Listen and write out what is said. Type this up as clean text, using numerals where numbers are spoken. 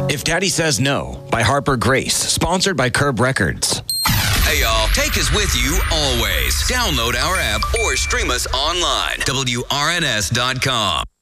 If Daddy Says No by Harper Grace, sponsored by Curb Records. Hey, y'all. Take us with you always. Download our app or stream us online. WRNS.com.